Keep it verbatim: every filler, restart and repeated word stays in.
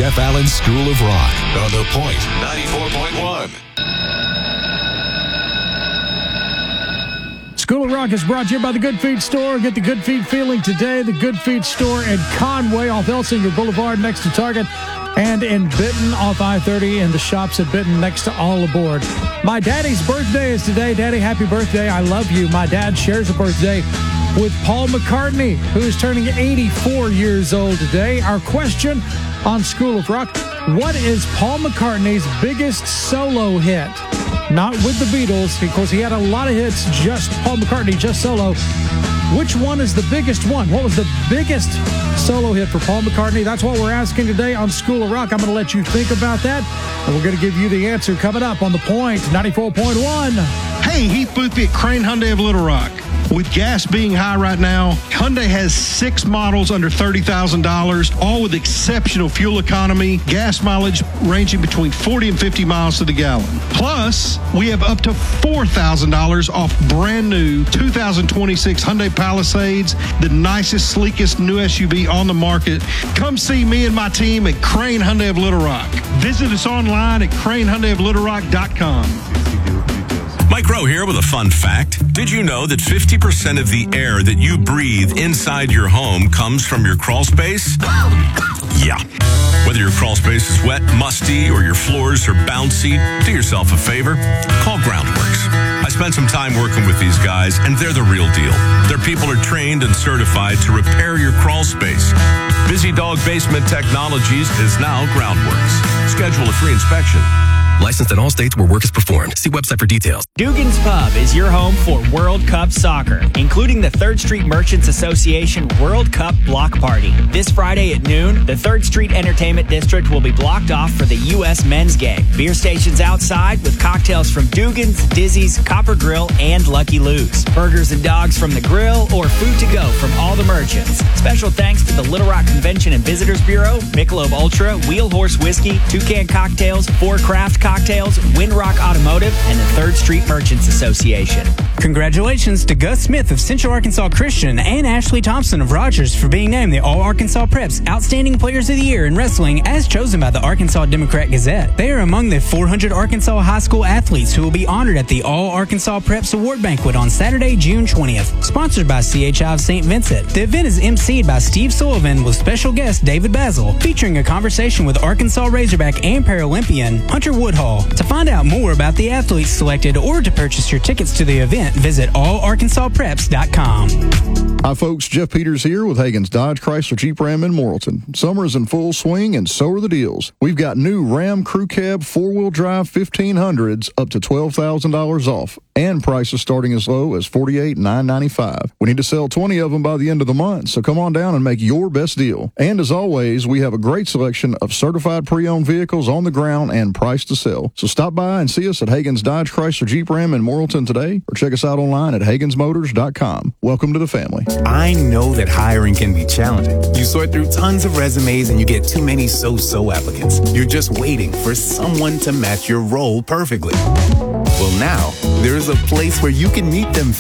Jeff Allen's School of Rock on The Point ninety-four point one. School of Rock is brought to you by the Good Feet Store. Get the Good Feet feeling today. The Good Feet Store in Conway off Elsinger Boulevard next to Target, and in Benton off I thirty in the shops at Benton next to All Aboard. My daddy's birthday is today. Daddy, happy birthday. I love you. My dad shares a birthday with Paul McCartney, who is turning eighty-four years old today. Our question on School of Rock: what is Paul McCartney's biggest solo hit? Not with the Beatles, of course. He had a lot of hits, just Paul McCartney, just solo. Which one is the biggest one? What was the biggest solo hit for Paul McCartney? That's what we're asking today on School of Rock. I'm going to let you think about that, and we're going to give you the answer coming up on The Point ninety-four point one. Hey, Heath Boothby at Crane Hyundai of Little Rock. With gas being high right now, Hyundai has six models under thirty thousand dollars, all with exceptional fuel economy, gas mileage ranging between forty and fifty miles to the gallon. Plus, we have up to four thousand dollars off brand new two thousand twenty-six Hyundai Palisades, the nicest, sleekest new S U V on the market. Come see me and my team at Crane Hyundai of Little Rock. Visit us online at crane hyundai of little rock dot com. Mike Rowe here with a fun fact. Did you know that fifty percent of the air that you breathe inside your home comes from your crawl space? Yeah. Whether your crawl space is wet, musty, or your floors are bouncy, do yourself a favor. Call Groundworks. I spent some time working with these guys, and they're the real deal. Their people are trained and certified to repair your crawl space. Busy Dog Basement Technologies is now Groundworks. Schedule a free inspection. Licensed in all states where work is performed. See website for details. Dugan's Pub is your home for World Cup soccer, including the Third Street Merchants Association World Cup Block Party. This Friday at noon, the Third Street Entertainment District will be blocked off for the U S men's game. Beer stations outside with cocktails from Dugan's, Dizzy's, Copper Grill, and Lucky Lou's. Burgers and dogs from the grill or food to go from all the merchants. Special thanks to the Little Rock Convention and Visitors Bureau, Michelob Ultra, Wheel Horse Whiskey, Toucan Cocktails, Four Craft Cocktails, Cocktails, Windrock Automotive, and the Third Street Merchants Association. Congratulations to Gus Smith of Central Arkansas Christian and Ashley Thompson of Rogers for being named the All-Arkansas Preps Outstanding Players of the Year in Wrestling as chosen by the Arkansas Democrat Gazette. They are among the four hundred Arkansas high school athletes who will be honored at the All-Arkansas Preps Award Banquet on Saturday, June twentieth. Sponsored by C H I of Saint Vincent. The event is emceed by Steve Sullivan with special guest David Basil, featuring a conversation with Arkansas Razorback and Paralympian Hunter Woodhall. To find out more about the athletes selected or to purchase your tickets to the event, visit all arkansas preps dot com. Hi folks, Jeff Peters here with Hagen's Dodge Chrysler Jeep Ram in Morrilton. Summer is in full swing and so are the deals. We've got new Ram Crew Cab four-wheel drive fifteen hundreds up to twelve thousand dollars off and prices starting as low as forty-eight thousand nine hundred ninety-five dollars. We need to sell twenty of them by the end of the month, so come on down and make your best deal. And as always, we have a great selection of certified pre-owned vehicles on the ground and priced to sell. So stop by and see us at Hagen's Dodge Chrysler Jeep Ram in Morrilton today or check us out online at hagans motors dot com. Welcome to the family. I know that hiring can be challenging. You sort through tons of resumes and you get too many so-so applicants. You're just waiting for someone to match your role perfectly. Well, now, there's a place where you can meet them